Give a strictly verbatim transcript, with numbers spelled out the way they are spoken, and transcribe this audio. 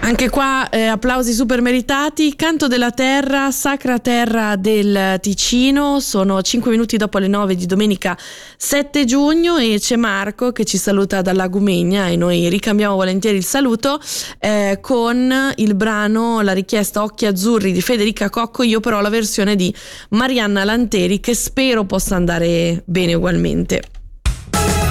Anche qua eh, applausi super meritati. Canto della Terra, Sacra Terra del Ticino. Sono cinque minuti dopo le nove di domenica sette giugno e c'è Marco che ci saluta dalla Gumegna e noi ricambiamo volentieri il saluto eh, con il brano, la richiesta Occhi Azzurri di Federica Cocco. Io però ho la versione di Marianna Lanteri che spero possa andare bene ugualmente.